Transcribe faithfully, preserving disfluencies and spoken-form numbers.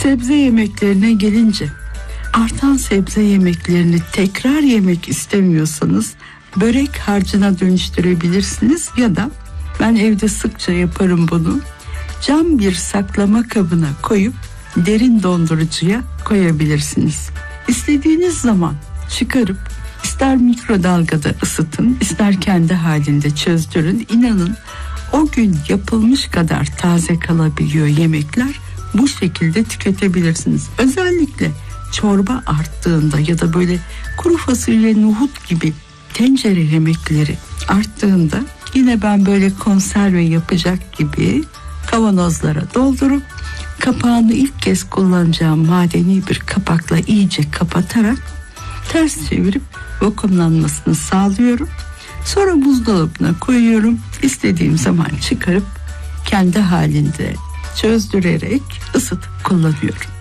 Sebze yemeklerine gelince, artan sebze yemeklerini tekrar yemek istemiyorsanız börek harcına dönüştürebilirsiniz ya da ben evde sıkça yaparım bunu. Cam bir saklama kabına koyup derin dondurucuya koyabilirsiniz. İstediğiniz zaman çıkarıp ister mikrodalgada ısıtın, ister kendi halinde çözdürün. İnanın o gün yapılmış kadar taze kalabiliyor yemekler. Bu şekilde tüketebilirsiniz. Özellikle çorba arttığında ya da böyle kuru fasulye, nohut gibi tencere yemekleri arttığında yine ben böyle konserve yapacak gibi kavanozlara doldurup kapağını ilk kez kullanacağım madeni bir kapakla iyice kapatarak ters çevirip vakumlanmasını sağlıyorum. Sonra buzdolabına koyuyorum. İstediğim zaman çıkarıp kendi halinde çözdürerek ısıtıp kullanıyorum.